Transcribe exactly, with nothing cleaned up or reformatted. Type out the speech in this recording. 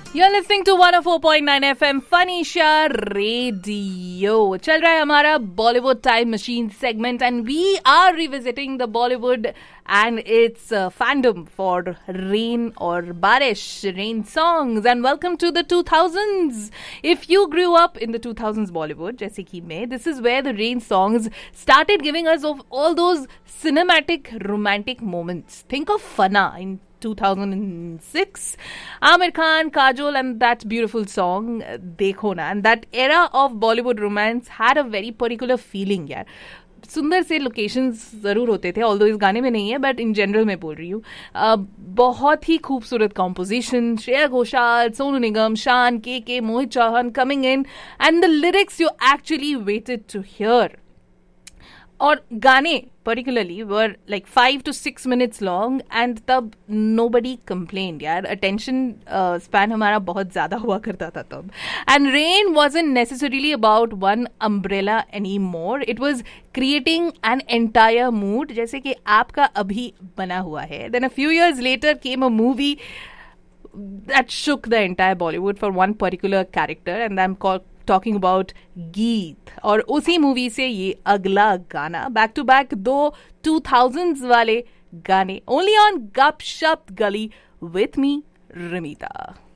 You're listening to one oh four point nine F M Fanisha Radio. चल रहा है हमारा Bollywood Time Machine segment and we are revisiting the Bollywood and its uh, fandom for rain or barish, rain songs. And welcome to the two thousands. If you grew up in the two thousands Bollywood, जैसे कि मैं, this is where the rain songs started giving us of all those cinematic romantic moments. Think of Fana in two thousand six, Aamir Khan, Kajol, and that beautiful song देखो ना, and that era of Bollywood romance had a very particular feeling यार. सुंदर से locations ज़रूर होते थे, although इस गाने में नहीं है, बट इन जनरल मैं बोल रही हूँ. uh, बहुत ही खूबसूरत कॉम्पोजिशन, श्रेया घोषाल, सोनू निगम, शान, के के, Mohit Chauhan coming in, and the lyrics you actually weighted to here. और गाने particularly were like five to six minutes long and तब nobody complained यार. attention uh, span हमारा बहुत ज़्यादा हुआ करता था तब. And rain wasn't necessarily about one umbrella anymore. It was creating an entire mood जैसे कि आपका अभी बना हुआ है. Then a few years later came a movie that shook the entire Bollywood for one particular character, and I'm called talking about गीत. और उसी मूवी से ये अगला गाना, बैक टू बैक दो टू थाउजेंड्स वाले गाने, ओनली ऑन गपशप गली विथ मी रिमिता.